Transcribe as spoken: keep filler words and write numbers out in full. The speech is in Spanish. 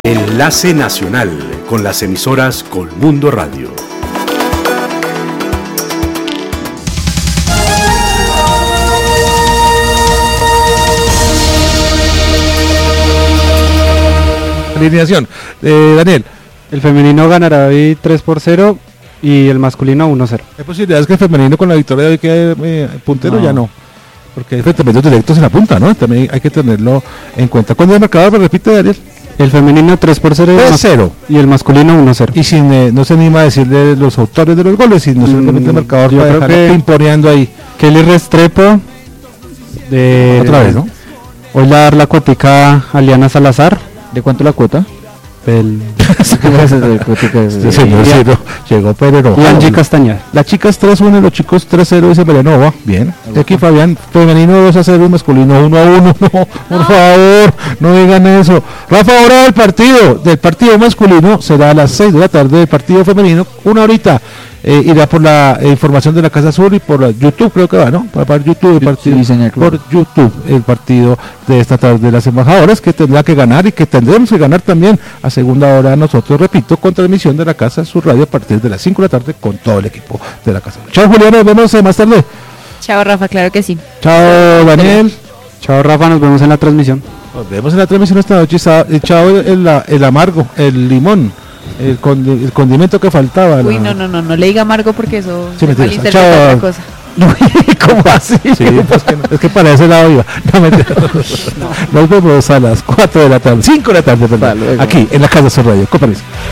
Enlace Nacional con las emisoras Colmundo Radio. Alineación. Eh, Daniel. El femenino ganará hoy tres por cero y el masculino uno cero. ¿Hay posibilidades que el femenino con la victoria de hoy quede eh, puntero? No. Ya no. Porque hay enfrentamientos directos en la punta, ¿no? También hay que tenerlo en cuenta. ¿Cuándo es el marcador? ¿Me repite, Daniel? El femenino tres por cero y el masculino uno cero. Y sin, eh, no se anima a decirle los autores de los goles, sino simplemente el marcador yo para creo que pimponeando ahí. Kelly Restrepo. De, Otra vez, ¿no? Hoy le va a dar la cuotica a Liana Salazar. ¿De cuánto la cuota? El... sí, señor, sí, no, llegó pero y Angie Castañeda. Las chicas tres uno y los chicos tres cero, dice Marianova. Bien. Y aquí Fabián, femenino dos a cero y masculino uno a uno. No, por favor, no digan eso. Rafa, ahora del partido, del partido masculino será a las seis de la tarde, del partido femenino, una horita. Eh, irá por la eh, información de la Casa Sur y por YouTube, creo que va, ¿no? Para, para YouTube, el partido, sí, señor, por YouTube, el partido de esta tarde de las embajadoras, que tendrá que ganar y que tendremos que ganar también a segunda hora nosotros, repito, con transmisión de la Casa Sur Radio a partir de las cinco de la tarde con todo el equipo de la Casa Sur. Chao, Juliana, nos vemos eh, más tarde. Chao, Rafa, claro que sí. Chao, Daniel. Chao, Rafa, nos vemos en la transmisión. Nos vemos en la transmisión esta noche. Chao, el, el, el amargo, el limón. El, condi- el condimento que faltaba. Uy, la... no, no, no, no le diga amargo porque eso sí, se malinterpreta otra cosa. ¿Cómo así? Sí, pues que no, es que para ese lado iba. No, me... no. Nos vemos a las cuatro de la tarde, cinco de la tarde, perdón, aquí en la Casa Sur Radio. Con permiso.